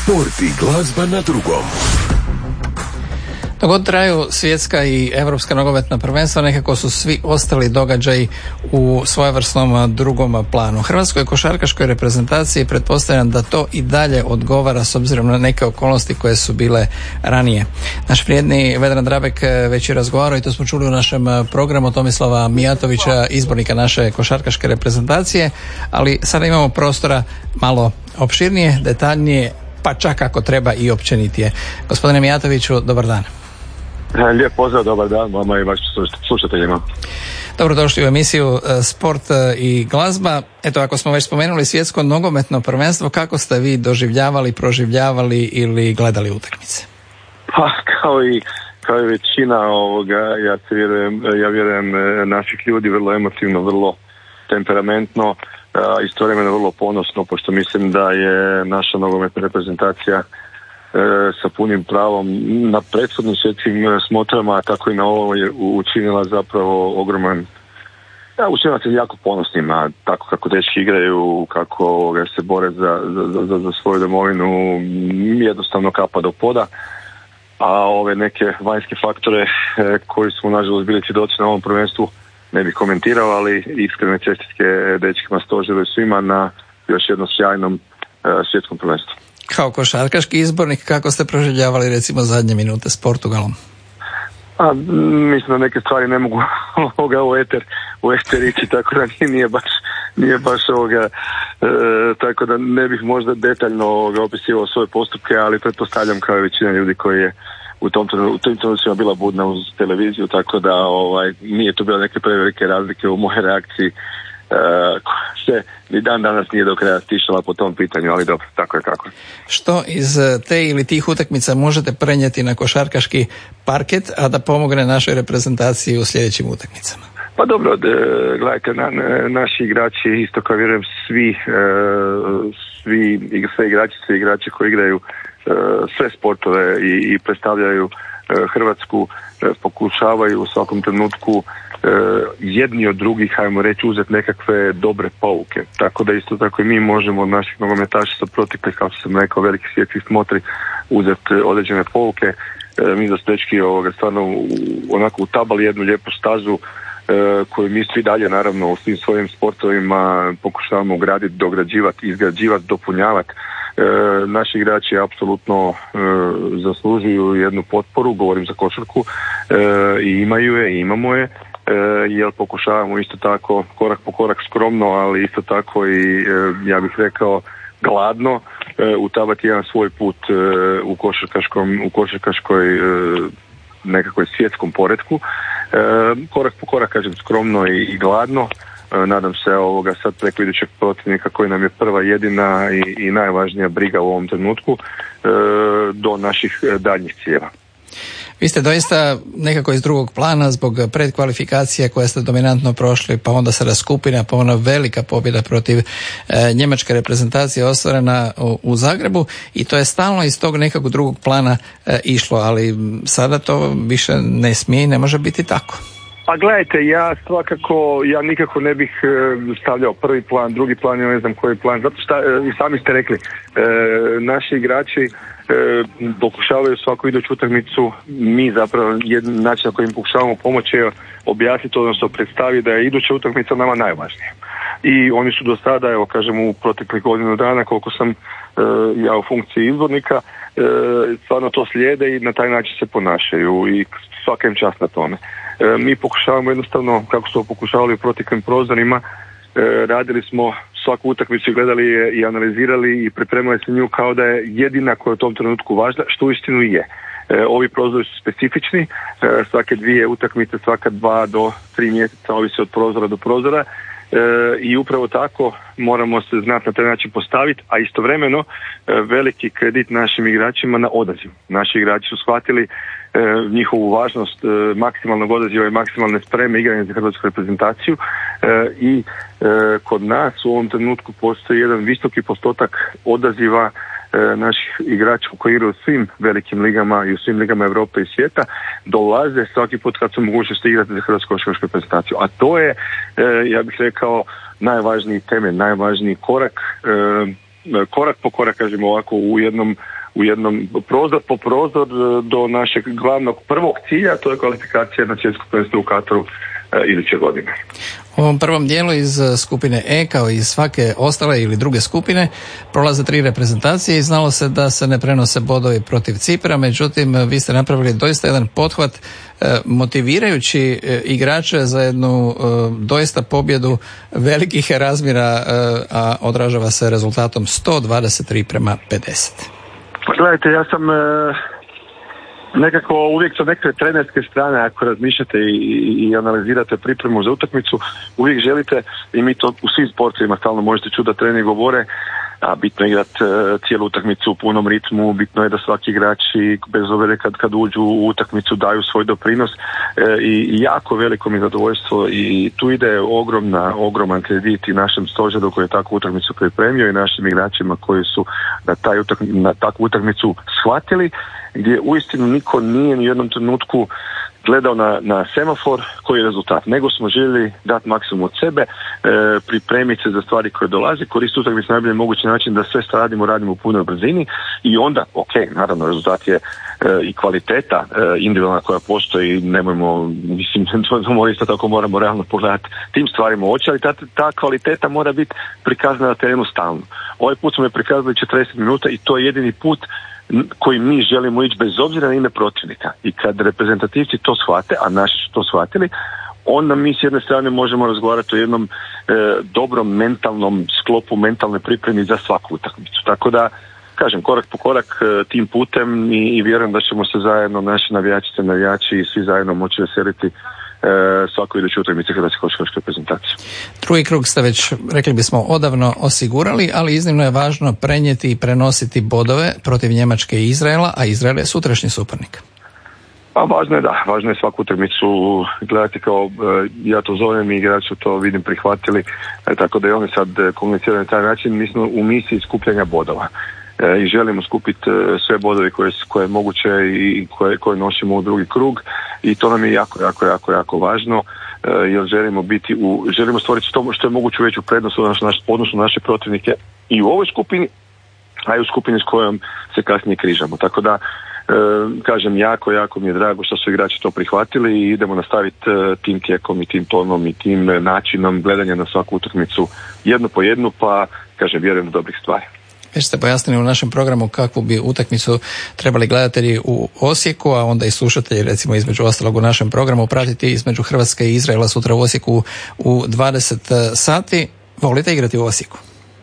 Sport i glazba na drugom. Dok traju svjetska i europska nogometna prvenstva, nekako su svi ostali događaji u svojevrsnom drugom planu. Hrvatskoj košarkaškoj reprezentaciji pretpostavljam da to i dalje odgovara s obzirom na neke okolnosti koje su bile ranije. Naš vrijedni Vedran Drabek već je razgovarao i to smo čuli u našem programu Tomislava Mijatovića, izbornika naše košarkaške reprezentacije, ali sada imamo prostora malo opširnije, detaljnije, pa čak ako treba i općenitije. Gospodine Mijatoviću, dobar dan. Lijep pozdrav, dobar dan vama i vašim slušateljima. Dobrodošli u emisiju Sport i glazba. Eto, ako smo već spomenuli svjetsko nogometno prvenstvo, kako ste vi doživljavali, proživljavali ili gledali utakmice? Pa kao i većina ovoga, ja vjerujem naših ljudi, vrlo emotivno, vrlo temperamentno, istovremeno vrlo ponosno, pošto mislim da je naša nogometna reprezentacija sa punim pravom na prethodnim svjetskim smotrama, a tako i na ovo je učinila zapravo ogroman, učinila se jako ponosnima, tako kako dečki igraju, kako se bore za svoju domovinu, jednostavno kapa do poda, a ove neke vanjske faktore koji smo nažalost bili svjedoci na ovom prvenstvu ne bih komentirao, ali iskrene čestitke dečkima, stožeru i svima na još jednom sjajnom svjetskom prvenstvu. Kao košarkaški izbornik, kako ste proživljavali recimo zadnje minute s Portugalom? Mislim da neke stvari ne mogu u eter ići, tako da nije baš tako da ne bih možda detaljno opisivao svoje postupke, ali pretpostavljam kao i većina ljudi koji je u tim trenucima bila budna uz televiziju, tako da nije to bilo neke prevelike razlike u mojoj reakciji. Se ni dan danas nije do kraja stišala po tom pitanju, ali dobro, tako je kako. Što iz te ili tih utakmica možete prenijeti na košarkaški parket, a da pomogne našoj reprezentaciji u sljedećim utakmicama? Pa dobro, gledajte, naši igrači, isto kao vjerujem svi igrači koji igraju sve sportove i predstavljaju Hrvatsku, pokušavaju u svakom trenutku jedni od drugih, hajmo reći, uzeti nekakve dobre pouke. Tako da isto tako i mi možemo od naših nogometaša sa proteklih, kao što sam rekao, velikih svjetskih smotri uzeti određene pouke. Mi za stečki stvarno onako utabali jednu lijepu stazu koju mi svi dalje naravno u svim svojim sportovima pokušavamo graditi, dograđivati, izgrađivati, dopunjavati. Naši igrači apsolutno zaslužuju jednu potporu, govorim za košarku, i imaju je i imamo je, jer pokušavamo isto tako korak po korak skromno, ali isto tako i ja bih rekao gladno utabati jedan svoj put u košarkaškoj nekakvoj svjetskom poretku. Korak po korak, kažem, skromno i gladno. Nadam se sad preko idućeg protivnika koji nam je prva, jedina i najvažnija briga u ovom trenutku do naših daljnjih ciljeva. Vi ste doista nekako iz drugog plana zbog predkvalifikacije koje ste dominantno prošli, pa onda sada skupina, pa ona velika pobjeda protiv njemačke reprezentacije ostvarena u Zagrebu i to je stalno iz tog nekakvog drugog plana išlo, ali sada to više ne smije i ne može biti tako. Pa gledajte, ja nikako ne bih stavljao prvi plan, drugi plan, ja ne znam koji plan, zato što i sami ste rekli, naši igrači pokušavaju svaku iduću utakmicu, mi zapravo jedan način na koji im pokušavamo pomoći je objasniti, odnosno predstaviti da je iduća utakmica nama najvažnija. I oni su do sada, evo kažem, u proteklih godinu dana koliko sam ja u funkciji izbornika, stvarno to slijede i na taj način se ponašaju i svaka im čast na tome. Mi pokušavamo jednostavno, kako smo pokušavali u proteklim prozorima, radili smo svaku utakmicu, gledali je i analizirali i pripremali se nju kao da je jedina koja je u tom trenutku važna, što uistinu i je. Ovi prozori su specifični, svake dvije utakmice, svaka 2 do 3 mjeseca, ovisi od prozora do prozora, i upravo tako moramo se znati na taj način postaviti, a istovremeno veliki kredit našim igračima na odaziv. Naši igrači su shvatili njihovu važnost maksimalnog odaziva i maksimalne spreme igranja za hrvatsku reprezentaciju i kod nas u ovom trenutku postoji jedan visoki postotak odaziva naših igrača koji igraju u svim velikim ligama i u svim ligama Europe i svijeta, dolaze svaki put kad su mogućnosti igrati za hrvatsku košarkašku reprezentaciju. A to je, ja bih rekao, najvažniji temelj, najvažniji korak korak po korak, kažemo ovako, u jednom prozor po prozor do našeg glavnog prvog cilja, to je kvalifikacija na svjetsko prvenstvo u Kataru iduće godine. U ovom prvom dijelu iz skupine E, kao i svake ostale ili druge skupine, prolaze 3 reprezentacije i znalo se da se ne prenose bodovi protiv Cipra, međutim vi ste napravili doista jedan pothvat motivirajući igrače za jednu doista pobjedu velikih razmjera, a odražava se rezultatom 123:50. Gledajte, ja sam nekako uvijek sa neke trenerske strane, ako razmišljate i analizirate pripremu za utakmicu, uvijek želite, i mi to u svim sportovima stalno možete čuti da treneri govore, a bitno je igrati cijelu utakmicu u punom ritmu, bitno je da svaki igrači bez obzira kad uđu u utakmicu daju svoj doprinos, i jako veliko mi zadovoljstvo, i tu ide ogroman kredit i našem stožeru koji je takvu utakmicu pripremio i našim igračima koji su na takvu utakmicu shvatili, gdje uistinu niko nije ni u jednom trenutku gledao na semafor koji je rezultat, nego smo željeli dati maksimum od sebe, pripremiti se za stvari koje dolaze, koristiti utakmicu na najbolji mogući način da sve što radimo u punoj brzini, i onda, naravno rezultat je i kvaliteta individualna koja postoji, nemojmo, mislim, isto tako moramo realno pogledati tim stvarima u oči, ali ta kvaliteta mora biti prikazana na terenu stalno. Ovaj put smo je prikazali 40 minuta i to je jedini put koji mi želimo ići bez obzira na ime protivnika. I kad reprezentativci to shvate, a naši su to shvatili, onda mi s jedne strane možemo razgovarati o jednom dobrom mentalnom sklopu, mentalne pripremi za svaku utakmicu. Tako da, kažem, korak po korak tim putem i vjerujem da ćemo se zajedno, naši navijači i svi zajedno moći veseliti svako iduće utakmice hrvatske košarkaške reprezentacije. Drugi krug ste već, rekli bismo, odavno osigurali, ali iznimno je važno prenijeti i prenositi bodove protiv Njemačke i Izraela, a Izrael je sutrašnji suparnik. Pa važno je svaku utakmicu gledati kao, ja to zovem i igrači to vidim prihvatili, tako da i oni sad komuniciraju na taj način. Mi smo u misiji skupljanja bodova i želimo skupiti sve bodove koje je moguće i koje nosimo u drugi krug, i to nam je jako važno, jer želimo stvoriti što je moguće veću prednost odnosno naše protivnike i u ovoj skupini, a i u skupini s kojom se kasnije križamo. Tako da, kažem, jako mi je drago što su igrači to prihvatili i idemo nastaviti tim tijekom i tim tonom i tim načinom gledanja na svaku utakmicu jednu po jednu, pa kažem, vjerujem u dobrih stvari. Već ste pojasnili u našem programu kakvu bi utakmicu trebali gledatelji u Osijeku, a onda i slušatelji, recimo između ostalog u našem programu, pratiti između Hrvatske i Izraela sutra u Osijeku u 20 sati. Volite igrati u Osijeku?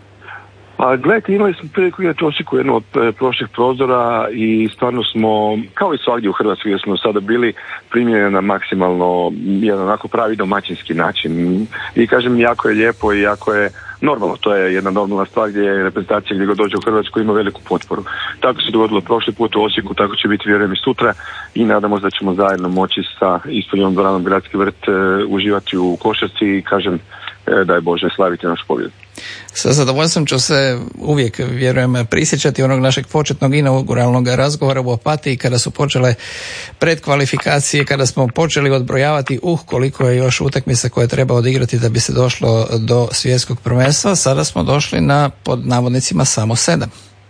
Pa gledajte, imali smo priliku igrati u Osijeku jedno od prošlih prozora i stvarno smo, kao i svagdje u Hrvatskoj, jer smo sada bili primljeni na maksimalno jedan onako pravi domaćinski način. I kažem, jako je lijepo i jako je normalno, to je jedna normalna stvar gdje je reprezentacija gdje god dođe u Hrvatsku ima veliku potporu. Tako se dogodilo prošli put u Osijeku, tako će biti, vjerujem, i sutra, i nadamo se da ćemo zajedno moći sa ispunjenom dvoranom Gradski vrt uživati u košarci i, kažem, daj Bože, slaviti našu pobjedu. Sa zadovoljstvom ću se uvijek, vjerujem, prisjećati onog našeg početnog inauguralnog razgovora u Opatiji kada su počele predkvalifikacije, kada smo počeli odbrojavati koliko je još utakmica koje treba odigrati da bi se došlo do svjetskog prvenstva. Sada smo došli na, pod navodnicima, samo 7.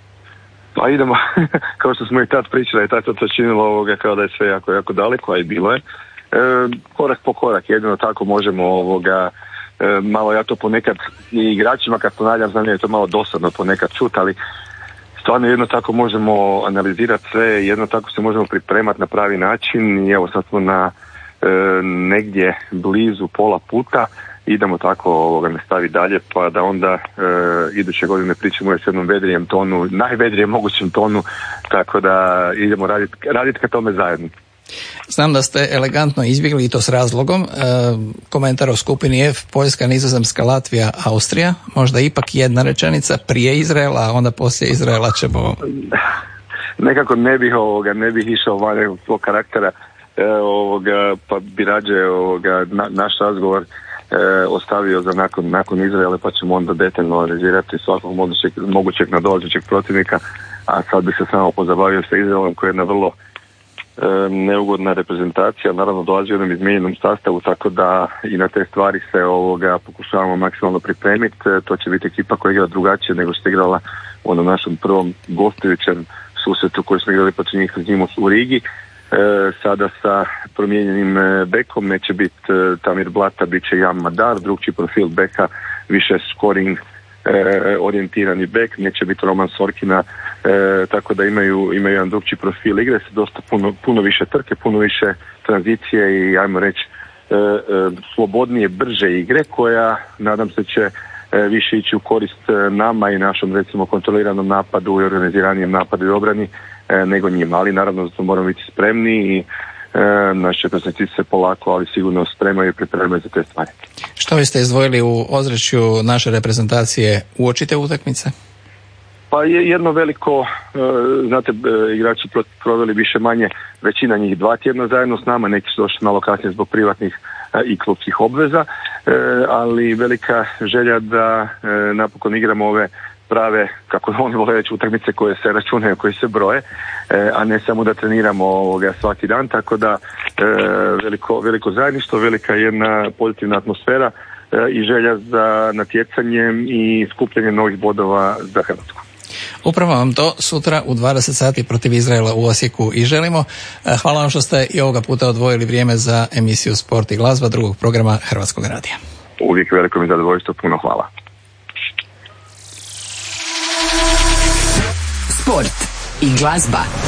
Pa idemo, kao što smo i tad pričali, i tad to činilo kao da je sve jako daleko, a i bilo je. Korak po korak, jedino tako možemo malo, ja to ponekad i igračima kad ponavljam, znam je to malo dosadno ponekad čuti, ali stvarno jedno tako možemo analizirati sve, jedno tako se možemo pripremati na pravi način i evo sad smo na negdje blizu pola puta, idemo tako nastaviti dalje, pa da onda iduće godine pričamo s jednom vedrijem tonu, najvedrijem mogućem tonu, tako da idemo raditi ka tome zajedno. Znam da ste elegantno izbjegli, i to s razlogom, komentar o skupini F, Poljska, Nizozemska, Latvija, Austrija. Možda ipak jedna rečenica prije Izraela, a onda poslije Izraela ćemo... Nekako ne bih išao van svog karaktera, pa bi rađe naš razgovor ostavio za nakon Izraela, pa ćemo onda detaljno analizirati svakog mogućeg nadolazećeg protivnika, a sad bi se samo pozabavio sa Izraelom, koji je jedna vrlo neugodna reprezentacija, naravno dolazi u jednom izmijenjenom sastavu, tako da i na te stvari se pokušavamo maksimalno pripremiti. To će biti ekipa koja igra drugačije nego što je igrala u onom našem prvom gostujućem susretu koji smo igrali protiv njih u Rigi. Sada sa promijenjenim bekom neće biti Tamir Blata, bit će Jan Madar, drugčiji profil beka, više scoring orijentirani bek, neće biti Roman Sorkina, tako da imaju jedan drugčiji profil igre, se dosta puno više trke, puno više tranzicije i ajmo reći slobodnije, brže igre koja nadam se će više ići u korist nama i našom recimo kontroliranom napadu i organiziranijem napadu i obrani nego njima, ali naravno zato moramo biti spremni i naši reprezentativci se polako, ali sigurno spremaju i pripremaju za te stvari. Što biste izdvojili u ozračju naše reprezentacije uoči te utakmice? Pa je jedno veliko, znate, igrači proveli više manje, većina njih 2 tjedna zajedno s nama, neki su došli malo kasnije zbog privatnih i klubskih obveza, ali velika želja da napokon igramo ove prave, kako oni vole reći, utakmice koje se računaju, koje se broje, a ne samo da treniramo svaki dan, tako da veliko zajedništvo, velika jedna pozitivna atmosfera i želja za natjecanjem i skupljanjem novih bodova za Hrvatsku. Upravo vam to sutra u 20 sati protiv Izraela u Osijeku i želimo. Hvala vam što ste i ovoga puta odvojili vrijeme za emisiju Sport i glazba drugog programa Hrvatskog radija. Uvijek veliko mi zadovoljstvo, puno hvala. Sport i glazba.